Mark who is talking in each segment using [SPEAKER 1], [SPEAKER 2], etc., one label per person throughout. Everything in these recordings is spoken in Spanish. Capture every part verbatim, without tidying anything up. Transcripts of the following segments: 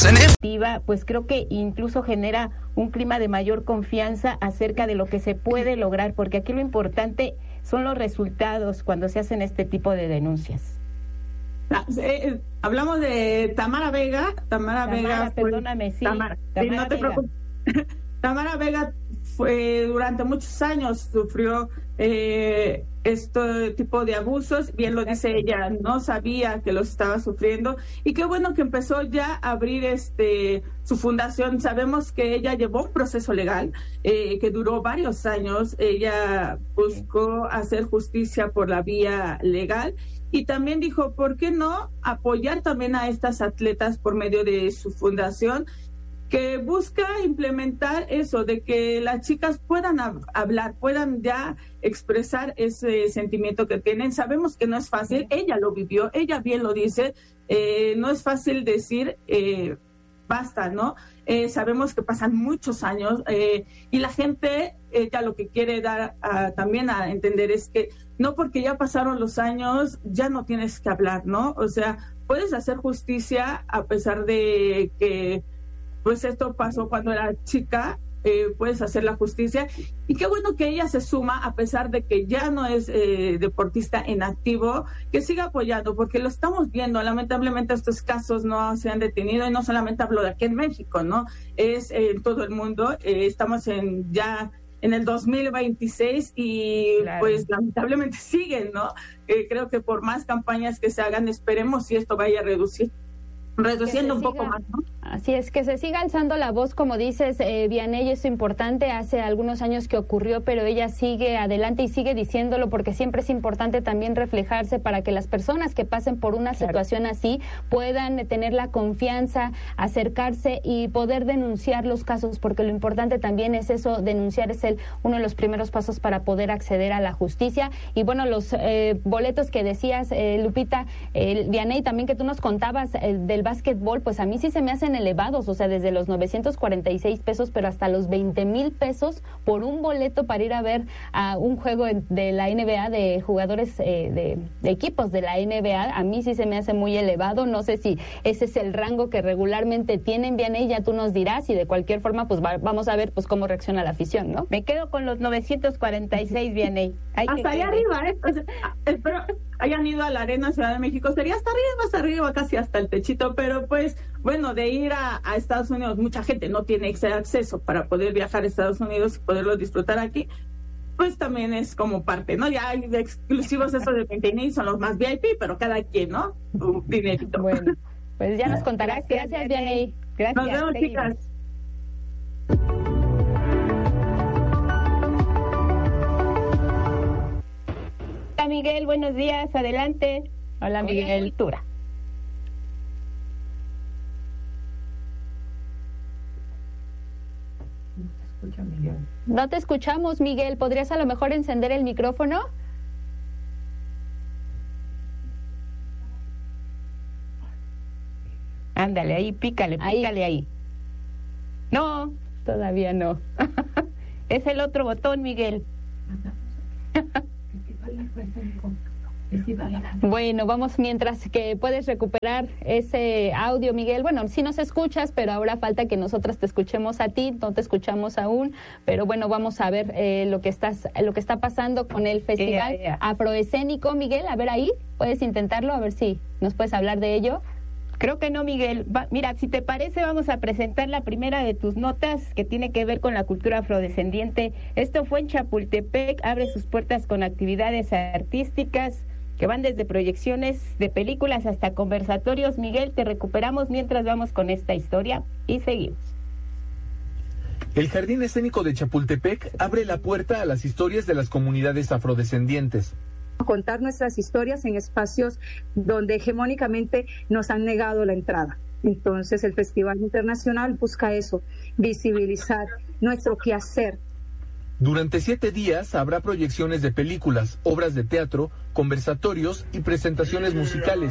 [SPEAKER 1] Pues creo que incluso genera un clima de mayor confianza acerca de lo que se puede lograr, porque aquí lo importante son los resultados cuando se hacen este tipo de denuncias.
[SPEAKER 2] Ah, eh, hablamos de Tamara Vega. Tamara, Tamara Vega. Fue,
[SPEAKER 1] perdóname, sí.
[SPEAKER 2] Tamara,
[SPEAKER 1] Tamara
[SPEAKER 2] sí, no te
[SPEAKER 1] Vega.
[SPEAKER 2] preocupes. Tamara Vega fue durante muchos años sufrió eh, este tipo de abusos, bien lo dice ella, no sabía que los estaba sufriendo, y qué bueno que empezó ya a abrir este su fundación. Sabemos que ella llevó un proceso legal eh, que duró varios años. Ella buscó hacer justicia por la vía legal y también dijo, ¿por qué no apoyar también a estas atletas por medio de su fundación, que busca implementar eso, de que las chicas puedan hab- hablar, puedan ya expresar ese sentimiento que tienen? Sabemos que no es fácil, ella lo vivió, ella bien lo dice, eh, no es fácil decir eh, basta, ¿no? Eh, sabemos que pasan muchos años eh, y la gente, ella lo que quiere dar a, también a entender es que no porque ya pasaron los años, ya no tienes que hablar, ¿no? O sea, puedes hacer justicia a pesar de que pues esto pasó cuando era chica, eh, puedes hacer la justicia. Y qué bueno que ella se suma, a pesar de que ya no es eh, deportista en activo, que siga apoyando, porque lo estamos viendo. Lamentablemente estos casos no se han detenido, y no solamente hablo de aquí en México, ¿no? Es eh, en todo el mundo. Eh, estamos en ya en el dos mil veintiséis y claro, pues lamentablemente siguen, ¿no? Eh, creo que por más campañas que se hagan, esperemos si esto vaya a reducir. reduciendo un poco
[SPEAKER 3] siga,
[SPEAKER 2] más, ¿no?
[SPEAKER 3] Así es, que se siga alzando la voz, como dices, eh, Vianey, es importante, hace algunos años que ocurrió, pero ella sigue adelante y sigue diciéndolo, porque siempre es importante también reflejarse para que las personas que pasen por una claro. situación así puedan tener la confianza, acercarse y poder denunciar los casos, porque lo importante también es eso, denunciar es el uno de los primeros pasos para poder acceder a la justicia. Y bueno, los eh, boletos que decías, eh, Lupita, eh, Vianey, también que tú nos contabas eh, del básquetbol, pues a mí sí se me hacen elevados, o sea, desde los novecientos cuarenta y seis pesos, pero hasta los veinte mil pesos por un boleto para ir a ver a un juego de la N B A de jugadores eh, de, de equipos de la N B A. A mí sí se me hace muy elevado, no sé si ese es el rango que regularmente tienen, Vianey, ya tú nos dirás, y de cualquier forma pues va, vamos a ver pues cómo reacciona la afición, ¿no?
[SPEAKER 1] Me quedo con los novecientos cuarenta y seis, Vianey.
[SPEAKER 2] Hasta allá arriba, ¿eh? O sea, espero hayan ido a la Arena Ciudad de México, sería hasta arriba, hasta arriba, casi hasta el techito, pero pues, bueno, de ir a, a Estados Unidos, mucha gente no tiene ese acceso para poder viajar a Estados Unidos y poderlo disfrutar aquí, pues también es como parte, ¿no? Ya hay de exclusivos esos de veinte mil, son los más V I P, pero cada quien, ¿no? Un dinerito.
[SPEAKER 3] Bueno, pues ya nos contarás. Gracias, Gracias Vianey.
[SPEAKER 1] Gracias.
[SPEAKER 2] Nos vemos,
[SPEAKER 1] Seguimos.
[SPEAKER 2] chicas.
[SPEAKER 1] Hola, Miguel, buenos días, adelante.
[SPEAKER 3] Hola, Miguel.
[SPEAKER 1] Tura.
[SPEAKER 3] No te escuchamos, Miguel. ¿Podrías a lo mejor encender el micrófono?
[SPEAKER 1] Ándale, ahí, pícale, pícale ahí. ahí. No,
[SPEAKER 3] todavía no.
[SPEAKER 1] Es el otro botón, Miguel.
[SPEAKER 3] Bueno, vamos mientras que puedes recuperar ese audio, Miguel. Bueno, sí nos escuchas, pero ahora falta que nosotras te escuchemos a ti, no te escuchamos aún, pero bueno, vamos a ver eh, lo que estás, lo que está pasando con el Festival yeah, yeah. Afroescénico, Miguel. A ver ahí, puedes intentarlo, a ver si nos puedes hablar de ello.
[SPEAKER 1] Creo que no, Miguel. Va, mira, si te parece, vamos a presentar la primera de tus notas que tiene que ver con la cultura afrodescendiente. Esto fue en Chapultepec, abre sus puertas con actividades artísticas que van desde proyecciones de películas hasta conversatorios. Miguel, te recuperamos mientras vamos con esta historia y seguimos.
[SPEAKER 4] El Jardín Escénico de Chapultepec abre la puerta a las historias de las comunidades afrodescendientes.
[SPEAKER 5] Contar nuestras historias en espacios donde hegemónicamente nos han negado la entrada. Entonces el Festival Internacional busca eso, visibilizar nuestro quehacer.
[SPEAKER 4] Durante siete días habrá proyecciones de películas, obras de teatro, conversatorios y presentaciones musicales.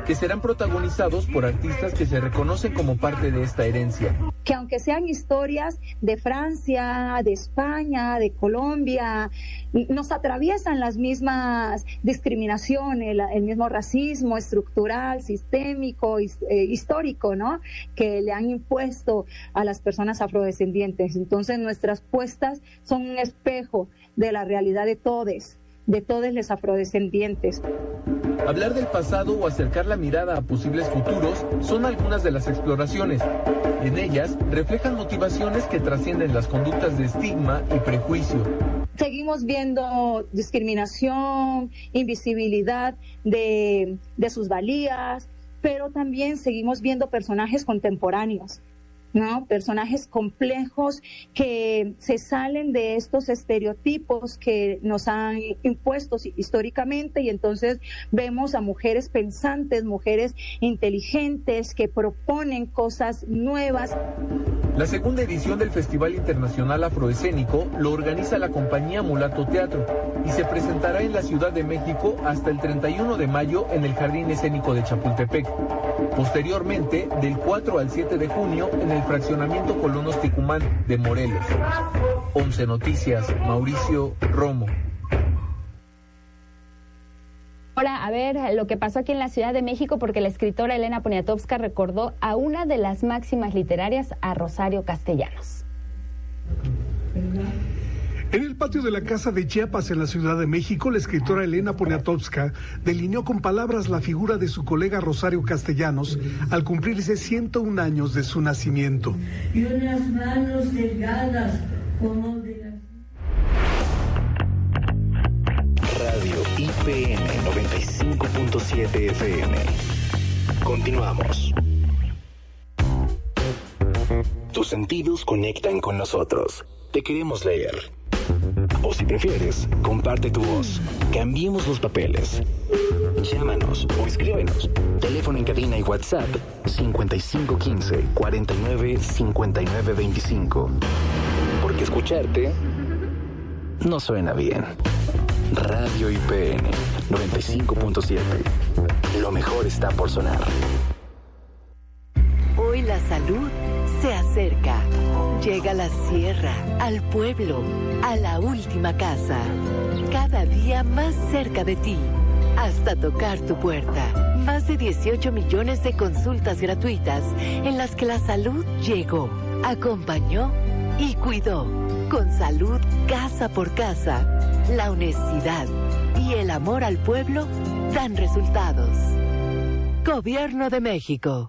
[SPEAKER 4] que serán protagonizados por artistas que se reconocen como parte de esta herencia.
[SPEAKER 5] Que aunque sean historias de Francia, de España, de Colombia, nos atraviesan las mismas discriminaciones, el, el mismo racismo estructural, sistémico, eh, histórico, ¿no? Que le han impuesto a las personas afrodescendientes. Entonces nuestras puestas son un espejo de la realidad de todos, de todos los afrodescendientes.
[SPEAKER 4] Hablar del pasado o acercar la mirada a posibles futuros son algunas de las exploraciones. En ellas reflejan motivaciones que trascienden las conductas de estigma y prejuicio.
[SPEAKER 5] Seguimos viendo discriminación, invisibilidad de, de sus valías, pero también seguimos viendo personajes contemporáneos, ¿no? Personajes complejos que se salen de estos estereotipos que nos han impuesto históricamente, y entonces vemos a mujeres pensantes, mujeres inteligentes que proponen cosas nuevas.
[SPEAKER 4] La segunda edición del Festival Internacional Afroescénico lo organiza la compañía Mulato Teatro y se presentará en la Ciudad de México hasta el treinta y uno de mayo en el Jardín Escénico de Chapultepec. Posteriormente, del cuatro al siete de junio en el Fraccionamiento Colonos Ticumán de Morelos. once Noticias, Mauricio Romo.
[SPEAKER 3] Ahora, a ver lo que pasó aquí en la Ciudad de México, porque la escritora Elena Poniatowska recordó a una de las máximas literarias, a Rosario Castellanos.
[SPEAKER 6] En el patio de la Casa de Chiapas, en la Ciudad de México, la escritora Elena Poniatowska delineó con palabras la figura de su colega Rosario Castellanos al cumplirse ciento un años de su nacimiento.
[SPEAKER 7] Y unas manos delgadas como de las...
[SPEAKER 8] Radio I P N noventa y cinco punto siete F M. Continuamos. Tus sentidos conectan con nosotros. Te queremos leer. O si prefieres, comparte tu voz. Cambiemos los papeles. Llámanos o escríbenos. Teléfono en cabina y WhatsApp cincuenta y cinco quince, cuarenta y nueve, cincuenta y nueve veinticinco. Porque escucharte no suena bien. Radio I P N noventa y cinco punto siete. Lo mejor está por sonar.
[SPEAKER 9] Hoy la salud se acerca. Llega a la sierra, al pueblo, a la última casa. Cada día más cerca de ti, hasta tocar tu puerta. Más de dieciocho millones de consultas gratuitas en las que la salud llegó, acompañó y cuidó. Con salud casa por casa, la honestidad y el amor al pueblo dan resultados. Gobierno de México.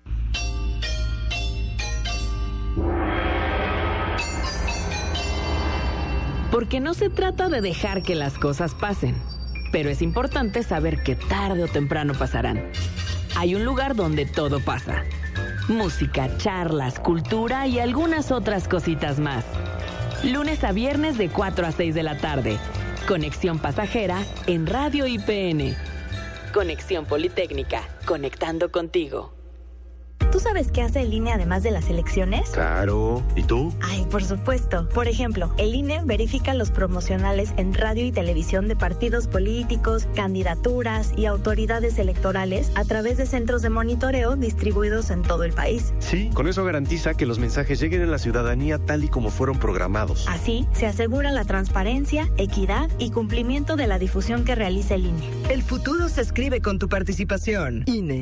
[SPEAKER 10] Porque no se trata de dejar que las cosas pasen, pero es importante saber que tarde o temprano pasarán. Hay un lugar donde todo pasa. Música, charlas, cultura y algunas otras cositas más. Lunes a viernes de cuatro a seis de la tarde. Conexión pasajera en Radio I P N. Conexión Politécnica, conectando contigo.
[SPEAKER 11] ¿Tú sabes qué hace el I N E además de las elecciones?
[SPEAKER 12] Claro. ¿Y tú?
[SPEAKER 11] Ay, por supuesto. Por ejemplo, el I N E verifica los promocionales en radio y televisión de partidos políticos, candidaturas y autoridades electorales a través de centros de monitoreo distribuidos en todo el país.
[SPEAKER 12] Sí, con eso garantiza que los mensajes lleguen a la ciudadanía tal y como fueron programados.
[SPEAKER 11] Así, se asegura la transparencia, equidad y cumplimiento de la difusión que realiza el I N E.
[SPEAKER 13] El futuro se escribe con tu participación. I N E.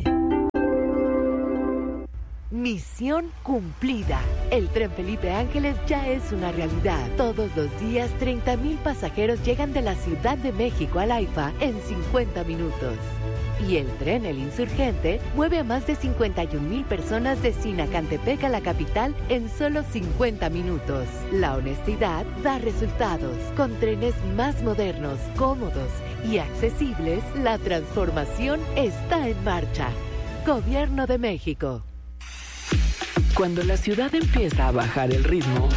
[SPEAKER 9] Misión cumplida. El tren Felipe Ángeles ya es una realidad. Todos los días, treinta mil pasajeros llegan de la Ciudad de México al AIFA en cincuenta minutos. Y el tren El Insurgente mueve a más de cincuenta y un mil personas de Sinacantepec a la capital en solo cincuenta minutos. La honestidad da resultados. Con trenes más modernos, cómodos y accesibles, la transformación está en marcha. Gobierno de México.
[SPEAKER 10] Cuando la ciudad empieza a bajar el ritmo,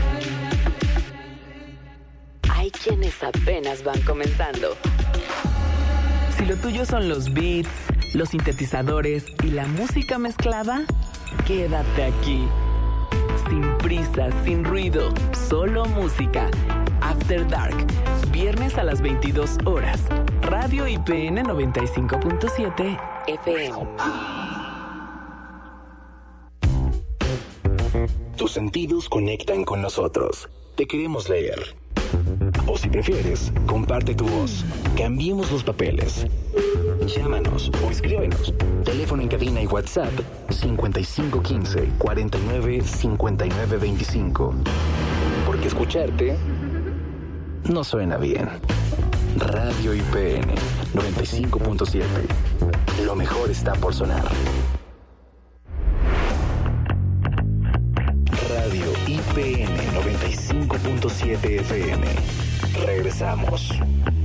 [SPEAKER 10] hay quienes apenas van comenzando. Si lo tuyo son los beats, los sintetizadores y la música mezclada, quédate aquí. Sin prisa, sin ruido, solo música. After Dark, viernes a las veintidós horas. Radio Radio I P N noventa y cinco punto siete F M.
[SPEAKER 8] Tus sentidos conectan con nosotros. Te queremos leer. O si prefieres, comparte tu voz. Cambiemos los papeles. Llámanos o escríbenos. Teléfono en cabina y WhatsApp cincuenta y cinco quince, cuarenta y nueve, cincuenta y nueve veinticinco. Porque escucharte no suena bien. Radio I P N noventa y cinco punto siete. Lo mejor está por sonar. Radio I P N noventa y cinco punto siete F M. Regresamos.